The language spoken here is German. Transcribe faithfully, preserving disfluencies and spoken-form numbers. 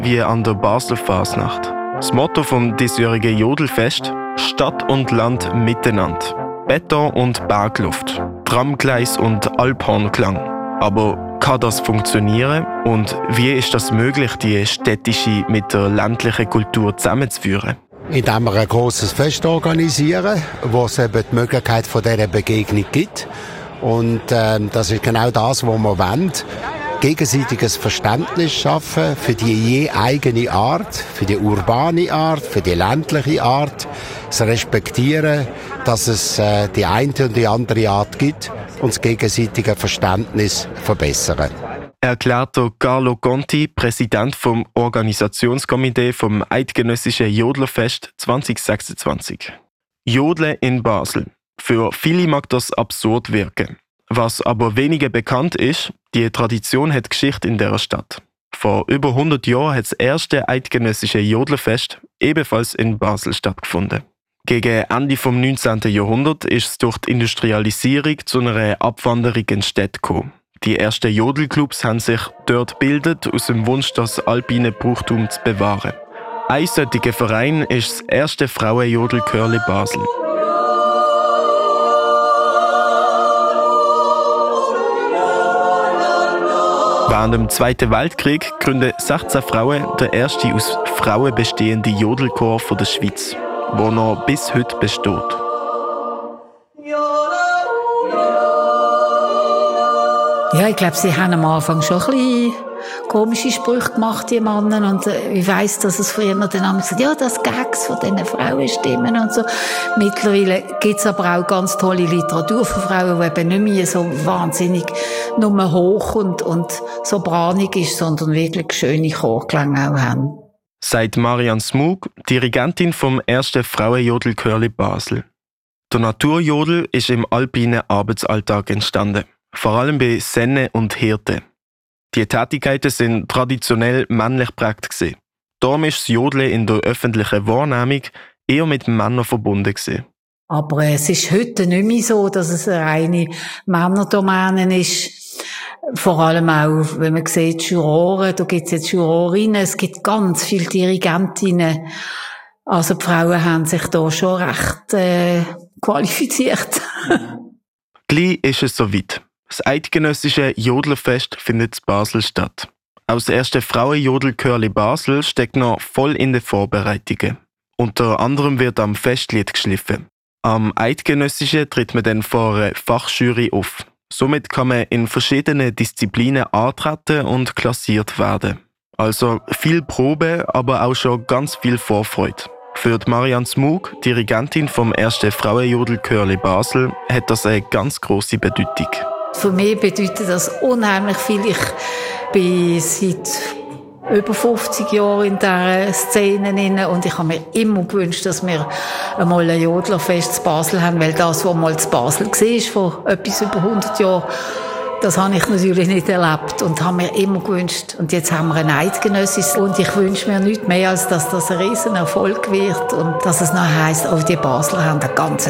wie an der Basler Fasnacht. Das Motto vom diesjährigen Jodelfest: Stadt und Land miteinander. Beton und Bergluft, Tramgleis und Alphornklang. Aber kann das funktionieren? Und wie ist das möglich, die städtische mit der ländlichen Kultur zusammenzuführen? Indem wir ein grosses Fest organisieren, wo es eben die Möglichkeit von dieser Begegnung gibt. Und äh, das ist genau das, was wir wollen. Gegenseitiges Verständnis schaffen für die je eigene Art, für die urbane Art, für die ländliche Art. Das Respektieren, dass es äh, die eine und die andere Art gibt und das gegenseitige Verständnis verbessern. Erklärt Carlo Conti, Präsident vom Organisationskomitee vom Eidgenössischen Jodlerfest zwanzig sechsundzwanzig. Jodeln in Basel. Für viele mag das absurd wirken. Was aber weniger bekannt ist, die Tradition hat Geschichte in dieser Stadt. Vor über hundert Jahren hat das erste Eidgenössische Jodlerfest ebenfalls in Basel stattgefunden. Gegen Ende des neunzehnten Jahrhunderts ist es durch die Industrialisierung zu einer Abwanderung in Städte gekommen. Die ersten Jodelclubs haben sich dort gebildet, aus dem Wunsch, das alpine Brauchtum zu bewahren. Ein solcher Verein ist das erste Frauenjodelchörli Basel. Während dem Zweiten Weltkrieg gründen sechzehn Frauen den ersten aus Frauen bestehenden Jodelchor der Schweiz, der noch bis heute besteht. Ja, ich glaube, sie haben am Anfang schon ein bisschen komische Sprüche gemacht, die Männer. Und äh, ich weiss, dass es früher dann haben gesagt, ja, das Gags von diesen Frauenstimmen und so. Mittlerweile gibt es aber auch ganz tolle Literatur für Frauen, die eben nicht mehr so wahnsinnig nur hoch und, und sopranig ist, sondern wirklich schöne Chorklänge auch haben. Sagt Marianne Smug, Dirigentin vom ersten Frauenjodelchörli Basel. Der Naturjodel ist im alpinen Arbeitsalltag entstanden. Vor allem bei Senne und Hirte. Die Tätigkeiten sind traditionell männlich geprägt gewesen. Darum ist das Jodeln in der öffentlichen Wahrnehmung eher mit Männern verbunden gewesen. Aber es ist heute nicht mehr so, dass es eine reine Männerdomäne ist. Vor allem auch, wenn man sieht, Juroren, da gibt es jetzt Jurorinnen, es gibt ganz viele Dirigentinnen. Also die Frauen haben sich da schon recht äh, qualifiziert. Gleich ist es soweit. Das Eidgenössische Jodlerfest findet in Basel statt. Auch das erste Frauenjodelchörli Basel steckt noch voll in den Vorbereitungen. Unter anderem wird am Festlied geschliffen. Am Eidgenössischen tritt man dann vor einer Fachjury auf. Somit kann man in verschiedenen Disziplinen antreten und klassiert werden. Also viel Probe, aber auch schon ganz viel Vorfreude. Für die Marianne Smug, Dirigentin vom ersten Frauenjodelchörli Basel, hat das eine ganz grosse Bedeutung. Für mich bedeutet das unheimlich viel. Ich bin seit über fünfzig Jahren in dieser Szene und ich habe mir immer gewünscht, dass wir einmal ein Jodlerfest in Basel haben, weil das, was mal in Basel war, vor etwas über hundert Jahren, das habe ich natürlich nicht erlebt und habe mir immer gewünscht. Und jetzt haben wir ein Eidgenössisches und ich wünsche mir nichts mehr, als dass das ein riesen Erfolg wird und dass es noch heisst, auch die Basler haben eine ganz